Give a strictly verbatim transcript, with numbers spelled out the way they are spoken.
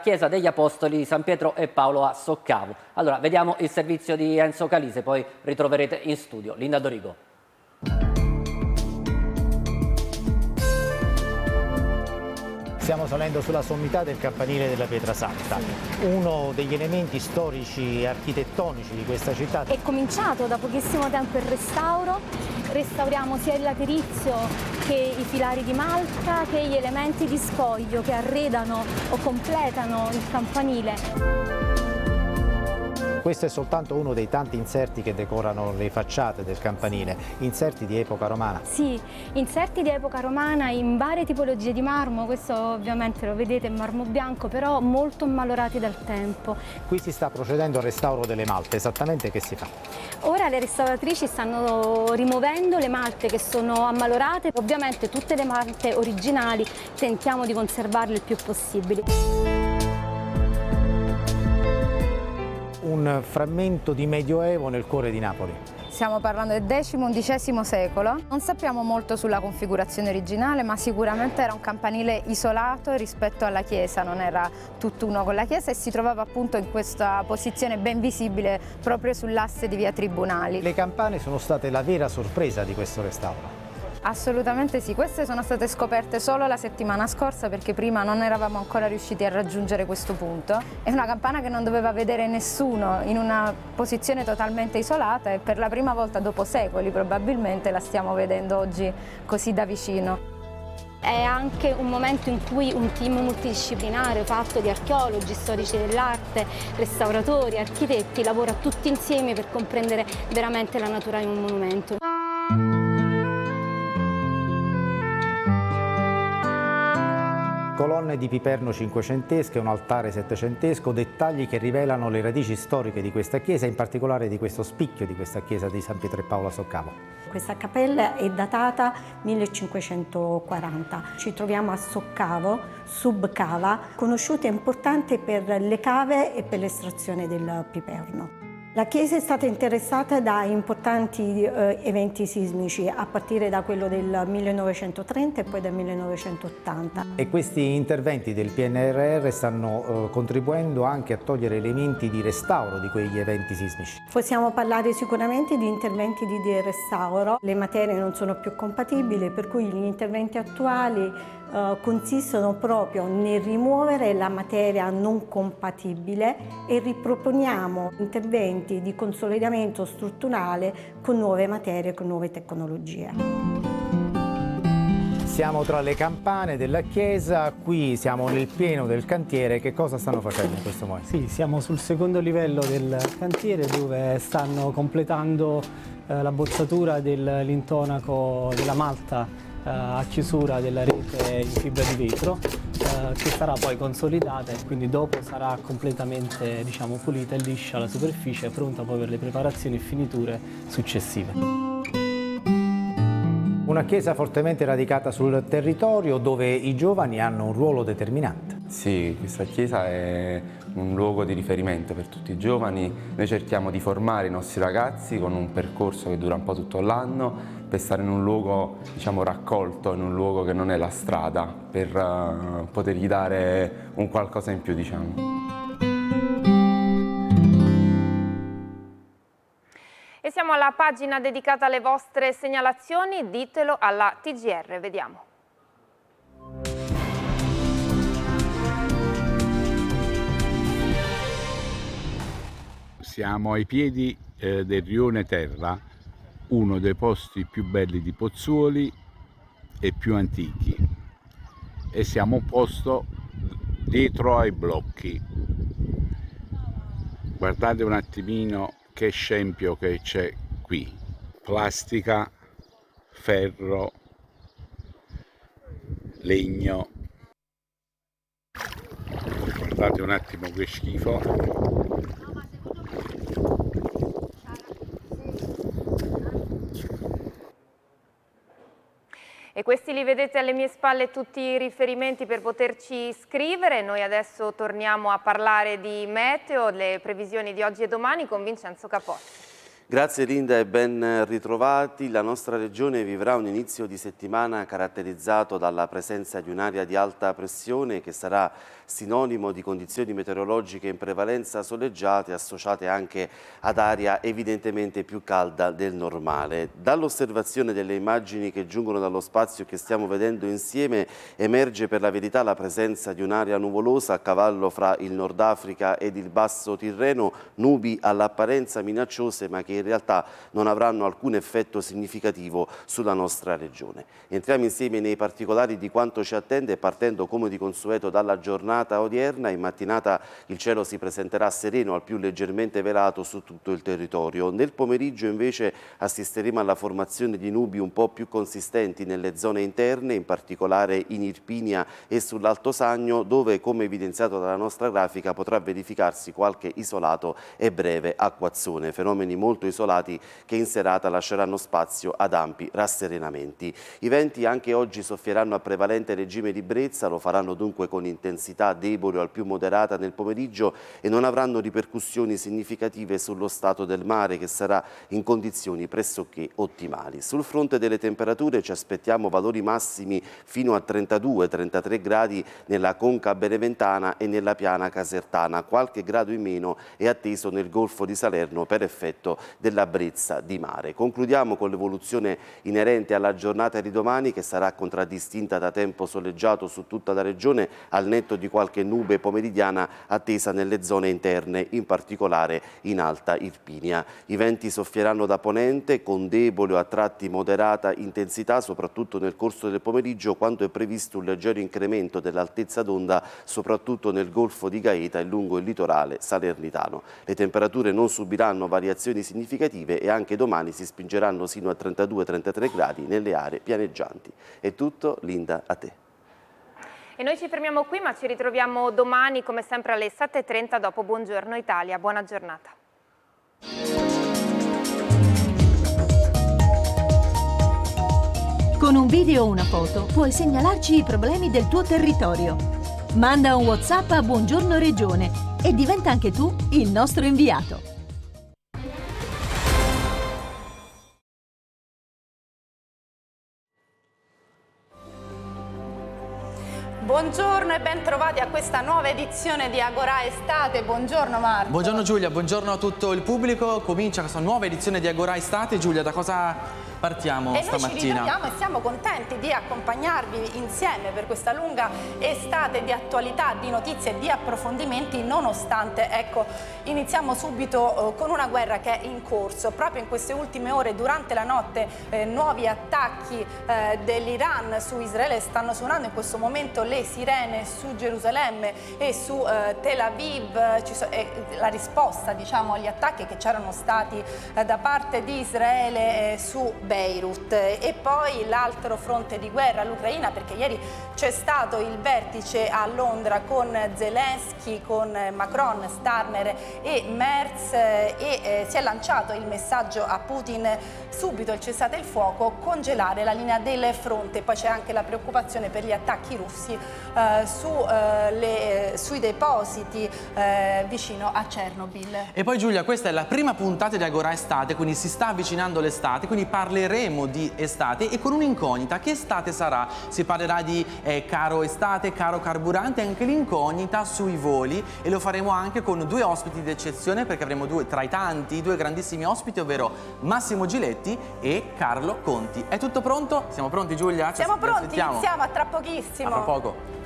chiesa degli Apostoli San Pietro e Paolo a Soccavo. Allora, vediamo il servizio di Enzo Calise, poi ritroverete in studio Linda Dorigo. Stiamo salendo sulla sommità del campanile della Pietrasanta, uno degli elementi storici e architettonici di questa città. È cominciato da pochissimo tempo il restauro, restauriamo sia il laterizio che i filari di malta che gli elementi di scoglio che arredano o completano il campanile. Questo è soltanto uno dei tanti inserti che decorano le facciate del campanile, inserti di epoca romana. Sì, inserti di epoca romana in varie tipologie di marmo, questo ovviamente lo vedete, è marmo bianco, però molto ammalorati dal tempo. Qui si sta procedendo al restauro delle malte, esattamente che si fa? Ora le restauratrici stanno rimuovendo le malte che sono ammalorate, ovviamente tutte le malte originali tentiamo di conservarle il più possibile. Un frammento di Medioevo nel cuore di Napoli. Stiamo parlando del decimo-undicesimo secolo. Non sappiamo molto sulla configurazione originale, ma sicuramente era un campanile isolato rispetto alla chiesa, non era tutt'uno con la chiesa e si trovava appunto in questa posizione ben visibile proprio sull'asse di via Tribunali. Le campane sono state la vera sorpresa di questo restauro. Assolutamente sì, queste sono state scoperte solo la settimana scorsa perché prima non eravamo ancora riusciti a raggiungere questo punto. È una campana che non doveva vedere nessuno in una posizione totalmente isolata e per la prima volta dopo secoli probabilmente la stiamo vedendo oggi così da vicino. È anche un momento in cui un team multidisciplinare fatto di archeologi, storici dell'arte, restauratori, architetti lavora tutti insieme per comprendere veramente la natura di un monumento. Colonne di piperno cinquecentesche, un altare settecentesco, dettagli che rivelano le radici storiche di questa chiesa, in particolare di questo spicchio di questa chiesa di San Pietro e Paolo a Soccavo. Questa cappella è datata millecinquecentoquaranta. Ci troviamo a Soccavo, Subcava, conosciuta e importante per le cave e per l'estrazione del piperno. La chiesa è stata interessata da importanti eh, eventi sismici a partire da quello del millenovecentotrenta e poi del millenovecentottanta. E questi interventi del P N R R stanno eh, contribuendo anche a togliere elementi di restauro di quegli eventi sismici. Possiamo parlare sicuramente di interventi di, di restauro. Le materie non sono più compatibili, per cui gli interventi attuali Uh, consistono proprio nel rimuovere la materia non compatibile e riproponiamo interventi di consolidamento strutturale con nuove materie, con nuove tecnologie. Siamo tra le campane della chiesa, qui siamo nel pieno del cantiere. Che cosa stanno facendo in questo momento? Sì, siamo sul secondo livello del cantiere dove stanno completando eh, la bozzatura dell'intonaco della malta a chiusura della rete in fibra di vetro eh, che sarà poi consolidata e quindi dopo sarà completamente, diciamo, pulita e liscia la superficie, pronta poi per le preparazioni e finiture successive. Una chiesa fortemente radicata sul territorio dove i giovani hanno un ruolo determinante. Sì, questa chiesa è un luogo di riferimento per tutti i giovani. Noi cerchiamo di formare i nostri ragazzi con un percorso che dura un po' tutto l'anno per stare in un luogo, diciamo, raccolto, in un luogo che non è la strada, per uh, potergli dare un qualcosa in più, diciamo. E siamo alla pagina dedicata alle vostre segnalazioni, ditelo alla T G R, vediamo. Siamo ai piedi eh, del rione Terra, uno dei posti più belli di Pozzuoli e più antichi, e siamo un posto dietro ai blocchi. Guardate un attimino che scempio che c'è qui: plastica, ferro, legno. Guardate un attimo che schifo. E questi li vedete alle mie spalle, tutti i riferimenti per poterci scrivere. Noi adesso torniamo a parlare di meteo, le previsioni di oggi e domani con Vincenzo Capotti. Grazie Linda e ben ritrovati. La nostra regione vivrà un inizio di settimana caratterizzato dalla presenza di un'area di alta pressione che sarà sinonimo di condizioni meteorologiche in prevalenza soleggiate, associate anche ad aria evidentemente più calda del normale. Dall'osservazione delle immagini che giungono dallo spazio che stiamo vedendo insieme emerge per la verità la presenza di un'area nuvolosa a cavallo fra il Nord Africa ed il Basso Tirreno, nubi all'apparenza minacciose ma che in realtà non avranno alcun effetto significativo sulla nostra regione. Entriamo insieme nei particolari di quanto ci attende, partendo come di consueto dalla giornata odierna. In mattinata il cielo si presenterà sereno al più leggermente velato su tutto il territorio. Nel pomeriggio invece assisteremo alla formazione di nubi un po' più consistenti nelle zone interne, in particolare in Irpinia e sull'Alto Sangno, dove, come evidenziato dalla nostra grafica, potrà verificarsi qualche isolato e breve acquazzone, fenomeni molto isolati che in serata lasceranno spazio ad ampi rasserenamenti. I venti anche oggi soffieranno a prevalente regime di brezza, lo faranno dunque con intensità debole o al più moderata nel pomeriggio e non avranno ripercussioni significative sullo stato del mare, che sarà in condizioni pressoché ottimali. Sul fronte delle temperature ci aspettiamo valori massimi fino a trentadue trentatré gradi nella conca beneventana e nella piana casertana. Qualche grado in meno è atteso nel Golfo di Salerno per effetto della brezza di mare. Concludiamo con l'evoluzione inerente alla giornata di domani, che sarà contraddistinta da tempo soleggiato su tutta la regione, al netto di qualche nube pomeridiana attesa nelle zone interne, in particolare in Alta Irpinia. I venti soffieranno da ponente con debole o a tratti moderata intensità, soprattutto nel corso del pomeriggio, quando è previsto un leggero incremento dell'altezza d'onda, soprattutto nel Golfo di Gaeta e lungo il litorale salernitano. Le temperature non subiranno variazioni significative e anche domani si spingeranno sino a trentadue trentatré gradi nelle aree pianeggianti. È tutto, Linda, a te. E noi ci fermiamo qui, ma ci ritroviamo domani come sempre alle sette e trenta dopo Buongiorno Italia. Buona giornata. Con un video o una foto puoi segnalarci i problemi del tuo territorio. Manda un WhatsApp a Buongiorno Regione e diventa anche tu il nostro inviato. Buongiorno e ben trovati a questa nuova edizione di Agorà Estate. Buongiorno Marco. Buongiorno Giulia, buongiorno a tutto il pubblico. Comincia questa nuova edizione di Agorà Estate. Giulia, da cosa partiamo e stamattina? Noi ci ritroviamo e siamo contenti di accompagnarvi insieme per questa lunga estate di attualità, di notizie e di approfondimenti, nonostante, ecco, iniziamo subito eh, con una guerra che è in corso. Proprio in queste ultime ore, durante la notte, eh, nuovi attacchi eh, dell'Iran su Israele. Stanno suonando in questo momento le sirene su Gerusalemme e su eh, Tel Aviv. Ci so, eh, la risposta, diciamo, agli attacchi che c'erano stati eh, da parte di Israele eh, su Beirut. E poi l'altro fronte di guerra, l'Ucraina, perché ieri c'è stato il vertice a Londra con Zelensky, con Macron, Starmer e Merz e eh, si è lanciato il messaggio a Putin: subito il cessate il fuoco, congelare la linea del fronte. Poi c'è anche la preoccupazione per gli attacchi russi eh, su, eh, le, sui depositi eh, vicino a Chernobyl. E poi Giulia, questa è la prima puntata di Agorà Estate, quindi si sta avvicinando l'estate, quindi parleremo di estate e con un'incognita. Che estate sarà? Si parlerà di eh, caro estate, caro carburante, anche l'incognita sui voli, e lo faremo anche con due ospiti d'eccezione, perché avremo due, tra i tanti, due grandissimi ospiti, ovvero Massimo Giletti e Carlo Conti. È tutto pronto? Siamo pronti Giulia? Siamo Ci pronti, aspettiamo. iniziamo a tra pochissimo. A tra poco.